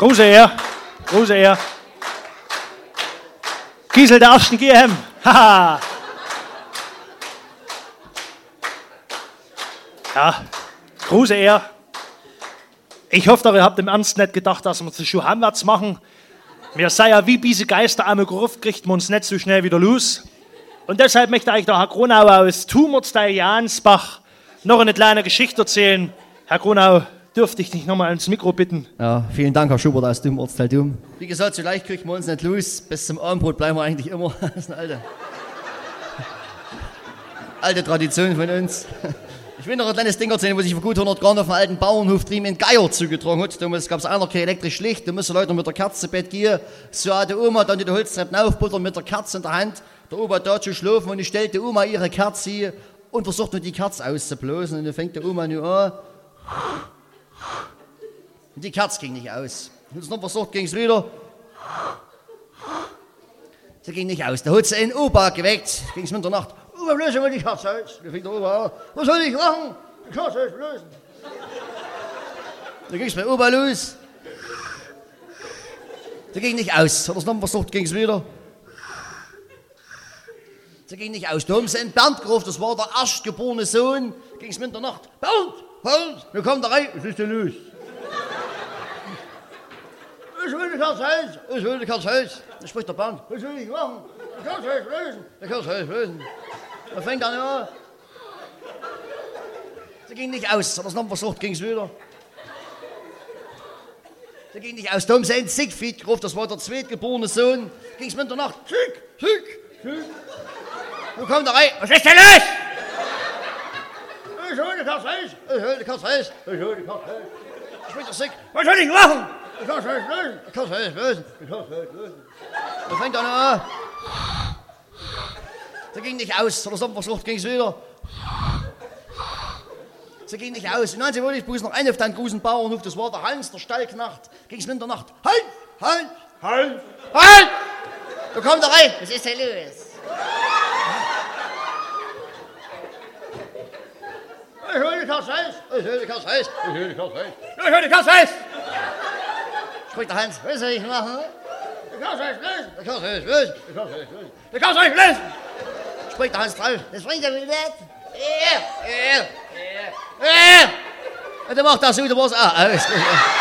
Große Ehre. Große Ehre. Kiesel der ersten GM. Haha. Ja, große Ehre. Ich hoffe, ihr habt im Ernst nicht gedacht, dass wir das schon heimwärts machen. Wir seien ja wie diese Geister am Gruft, kriegt man uns nicht so schnell wieder los. Und deshalb möchte ich der Herr Gronau aus Tumortsteil Jansbach noch eine kleine Geschichte erzählen. Herr Gronau, dürfte ich dich nochmal ans Mikro bitten? Ja, vielen Dank, Herr Schubert aus Tumortsteil. Wie gesagt, so leicht kriegt man uns nicht los. Bis zum Abendbrot bleiben wir eigentlich immer. Das ist eine alte Tradition von uns. Ich will noch ein kleines Ding erzählen, wo sich vor gut 100 Jahren auf dem alten Bauernhof drüben in Geier zugetragen hat. Damals gab es einer kein elektrisch Licht, da müssen Leute mit der Kerze zu Bett gehen. So hat die Oma dann die Holztreppen aufbuttern mit der Kerze in der Hand. Der Opa da zu schlafen und ich stellte die Oma ihre Kerze und versucht nur die Kerze auszublasen. Und dann fängt die Oma nur an. Und die Kerze ging nicht aus. Und noch versucht, ging es wieder. Sie ging nicht aus. Da hat sie einen Opa geweckt. Ging es mit der Nacht. Opa, löse mal die Kerze aus. Da fängt der Opa an. Was soll ich machen? Die Kerze auslösen. Da ging es bei Opa los. Da ging nicht aus. Hat er es noch versucht, ging es wieder. Sie ging nicht aus. Da haben sie einen Bernd gerufen, das war der erstgeborene Sohn. Ging es mit der Nacht. Bernd, wir kommen da rein. Was ist denn los? Ich will die Kerze aus. Ich will die Kerze aus. Da spricht der Bernd. Was soll ich machen? Die Kerze auslösen. Die Kerze auslösen. Da fängt er an. Sie ging nicht aus. Hat er es noch versucht, ging es wieder. Sie ging nicht aus. Da haben sie einen Siegfried gerufen, das war der zweitgeborene Sohn. Ging es mit der Nacht. Sieg. Wo kommt der rein? Was ist denn los? Ich hol die Kerze aus. Ich hol die Kerze aus. Ich hol die Kerze aus. Ich spricht der Sieg. Was soll ich machen? Die Kerze auslösen. Die Kerze auslösen. Die Kerze auslösen. Da fängt er an. Sie ging nicht aus. Hat er es versucht, ging es wieder. Sie ging nicht aus. Und dann wollte ich bloß noch einen auf den großen Bauernhof. Das war der Hans, der Stallknecht. Ging es mit der Nacht. Halt! Da kommt er rein. Was ist denn los? Ich hol die Kerze aus. Ich hol die Kerze aus. Ich hol die Kerze aus. Ich hol die Kerze aus. Spricht der Hans. Was soll ich machen? Die Kerze auslösen. Die Kerze auslösen. Die Kerze auslösen. Die Kerze auslösen. Spricht der Hans drauf. Das bringt er wieder nicht. Und dann macht er so, da war es auch aus.